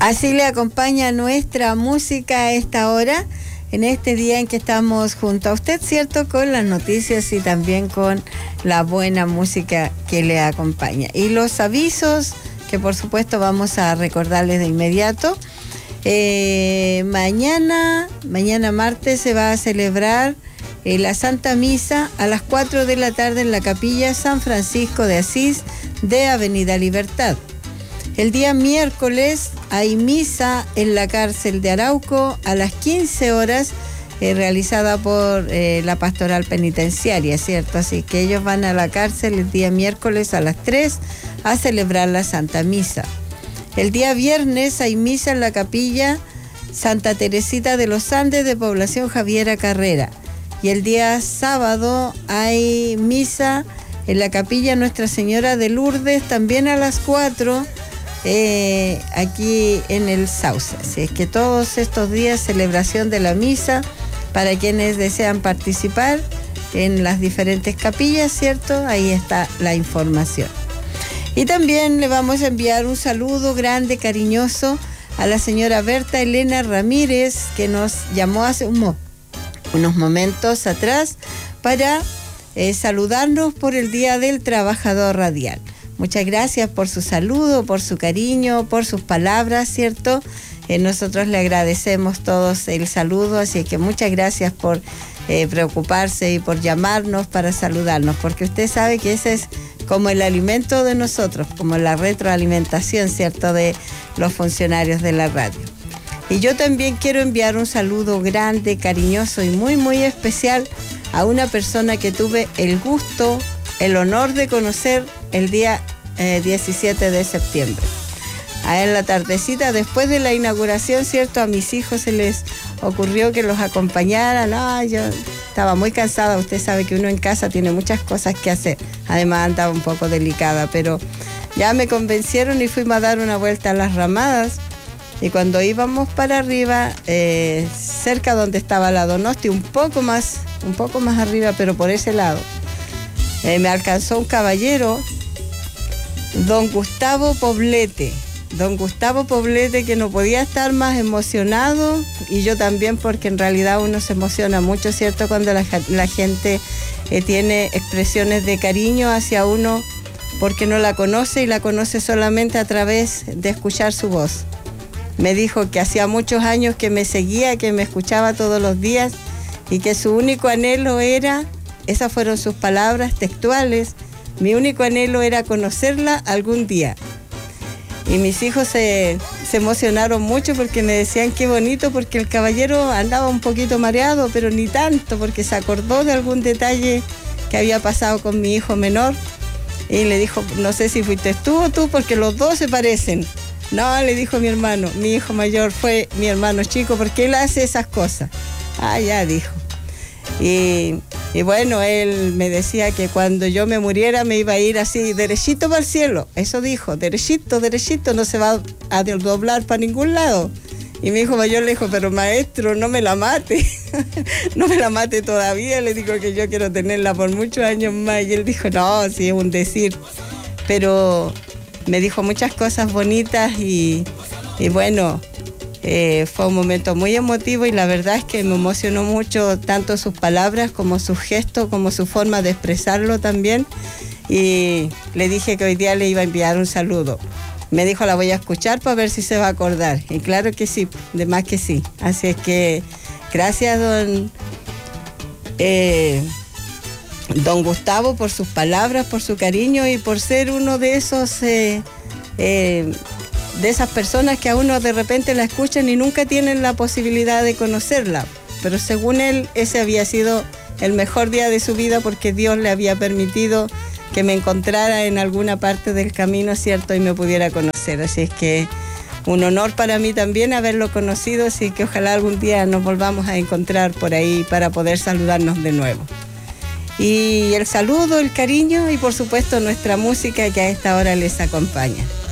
Así le acompaña nuestra música a esta hora, en este día en que estamos junto a usted, ¿cierto? Con las noticias y también con la buena música que le acompaña. Y los avisos que por supuesto vamos a recordarles de inmediato. Mañana martes se va a celebrar la Santa Misa a las 4 de la tarde en la Capilla San Francisco de Asís de Avenida Libertad. El día miércoles hay misa en la cárcel de Arauco a las 15 horas, realizada por la pastoral penitenciaria, ¿cierto? Así que ellos van a la cárcel el día miércoles a las 3 a celebrar la Santa Misa. El día viernes hay misa en la capilla Santa Teresita de los Andes de Población Javiera Carrera. Y el día sábado hay misa en la capilla Nuestra Señora de Lourdes, también a las 4, aquí en el Sauce. Así es que todos estos días celebración de la misa para quienes desean participar en las diferentes capillas, ¿cierto? Ahí está la información. Y también le vamos a enviar un saludo grande, cariñoso a la señora Berta Elena Ramírez, que nos llamó hace unos momentos atrás para saludarnos por el Día del Trabajador Radial. Muchas gracias por su saludo, por su cariño, por sus palabras, ¿cierto? Nosotros le agradecemos todos el saludo, así que muchas gracias por preocuparse y por llamarnos para saludarnos, porque usted sabe que ese es como el alimento de nosotros, como la retroalimentación, ¿cierto?, de los funcionarios de la radio. Y yo también quiero enviar un saludo grande, cariñoso y muy, muy especial a una persona que tuve el gusto, el honor de conocer el día 17 de septiembre. En la tardecita, después de la inauguración, ¿cierto?, a mis hijos se les ocurrió que los acompañaran. Yo estaba muy cansada, usted sabe que uno en casa tiene muchas cosas que hacer. Además andaba un poco delicada, pero ya me convencieron y fuimos a dar una vuelta a las Ramadas. Y cuando íbamos para arriba, cerca donde estaba la Donosti, un poco más arriba, pero por ese lado, me alcanzó un caballero, don Gustavo Poblete, que no podía estar más emocionado, y yo también, porque en realidad uno se emociona mucho, ¿cierto?, cuando la gente tiene expresiones de cariño hacia uno, porque no la conoce y la conoce solamente a través de escuchar su voz. Me dijo que hacía muchos años que me seguía, que me escuchaba todos los días y que su único anhelo era, esas fueron sus palabras textuales, mi único anhelo era conocerla algún día. Y mis hijos se emocionaron mucho porque me decían qué bonito, porque el caballero andaba un poquito mareado, pero ni tanto, porque se acordó de algún detalle que había pasado con mi hijo menor y le dijo, no sé si fuiste tú o tú, porque los dos se parecen. No, le dijo mi hermano, mi hijo mayor fue mi hermano chico, porque él hace esas cosas. Ya dijo. Y bueno, él me decía que cuando yo me muriera me iba a ir así, derechito para el cielo. Eso dijo, derechito, no se va a doblar para ningún lado. Y mi hijo mayor le dijo, pero maestro, no me la mate. No me la mate todavía. Le digo que yo quiero tenerla por muchos años más. Y él dijo, no, sí, es un decir. Pero me dijo muchas cosas bonitas y bueno, fue un momento muy emotivo y la verdad es que me emocionó mucho tanto sus palabras como sus gestos, como su forma de expresarlo también, y le dije que hoy día le iba a enviar un saludo. Me dijo, la voy a escuchar para ver si se va a acordar, y claro que sí, de más que sí. Así es que gracias, don Gustavo, por sus palabras, por su cariño y por ser uno de esos de esas personas que a uno de repente la escuchan y nunca tienen la posibilidad de conocerla, pero según él ese había sido el mejor día de su vida porque Dios le había permitido que me encontrara en alguna parte del camino, ¿cierto?, y me pudiera conocer. Así es que un honor para mí también haberlo conocido, así que ojalá algún día nos volvamos a encontrar por ahí para poder saludarnos de nuevo. Y el saludo, el cariño y por supuesto nuestra música que a esta hora les acompaña.